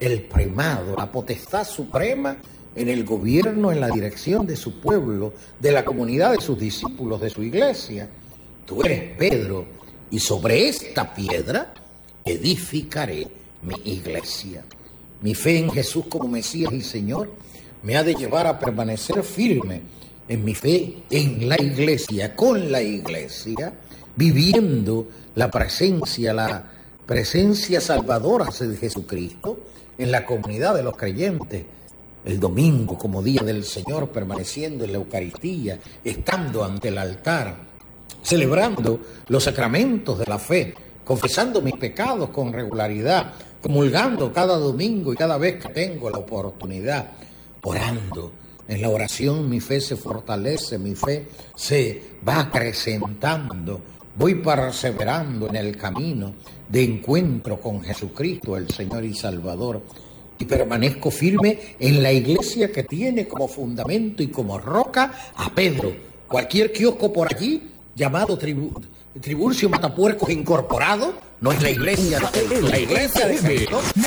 el primado, la potestad suprema en el gobierno, en la dirección de su pueblo, de la comunidad de sus discípulos, de su iglesia. Tú eres Pedro, y sobre esta piedra edificaré mi iglesia. Mi fe en Jesús como Mesías y Señor me ha de llevar a permanecer firme en mi fe en la iglesia, con la iglesia, viviendo la presencia salvadora de Jesucristo en la comunidad de los creyentes. El domingo como día del Señor, permaneciendo en la Eucaristía, estando ante el altar, celebrando los sacramentos de la fe, confesando mis pecados con regularidad, comulgando cada domingo y cada vez que tengo la oportunidad, orando. En la oración mi fe se fortalece, mi fe se va acrecentando, voy perseverando en el camino de encuentro con Jesucristo, el Señor y Salvador, y permanezco firme en la iglesia que tiene como fundamento y como roca a Pedro. Cualquier kiosco por allí llamado Tiburcio Matapuercos Incorporado no es la iglesia de Cristo. La iglesia de Cristo